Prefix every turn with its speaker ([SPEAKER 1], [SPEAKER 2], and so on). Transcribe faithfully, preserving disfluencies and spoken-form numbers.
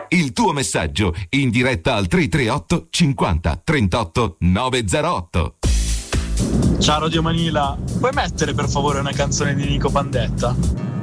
[SPEAKER 1] Il tuo messaggio in diretta al tre tre otto cinquanta trentotto novecentootto.
[SPEAKER 2] Ciao Radio Manila, puoi mettere per favore una canzone di Nico Pandetta?